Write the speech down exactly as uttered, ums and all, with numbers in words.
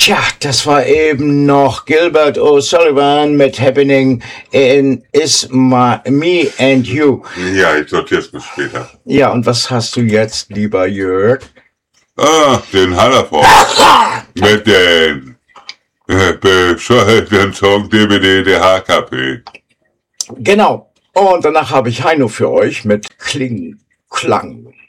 Tja, das war eben noch Gilbert O'Sullivan mit Happening in Is My, Me and You. Ja, ich sortier's bis später. Ja, und was hast du jetzt, lieber Jörg? Ah, den Hallerford. Mit den äh, bescheuerten Song D B D der H K P. Genau. Und danach habe ich Heino für euch mit Kling, Klang.